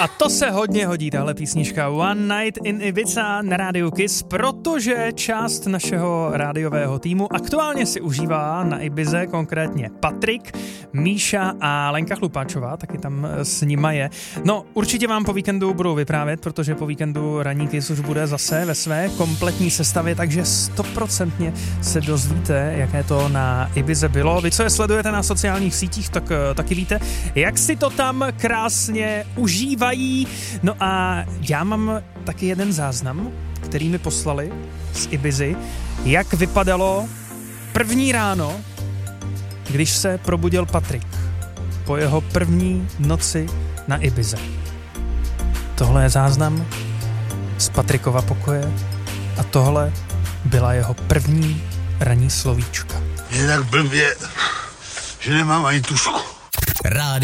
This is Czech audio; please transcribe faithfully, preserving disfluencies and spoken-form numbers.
A to se hodně hodí, tahle písnička One Night in Ibiza na rádiu Kiss, protože část našeho rádiového týmu aktuálně si užívá na Ibize, konkrétně Patrik, Míša a Lenka Chlupáčová, taky tam s nima je. No, určitě vám po víkendu budou vyprávět, protože po víkendu ranní Kiss už bude zase ve své kompletní sestavě, takže stoprocentně se dozvíte, jaké to na Ibize bylo. Vy, co je sledujete na sociálních sítích, tak taky víte, jak si to tam krásně užívají. No a já mám taky jeden záznam, který mi poslali z Ibizy, jak vypadalo první ráno, když se probudil Patrik po jeho první noci na Ibize. Tohle je záznam z Patrikova pokoje a tohle byla jeho první ranní slovíčka. Je tak blbě, že nemám ani tušku. Rádio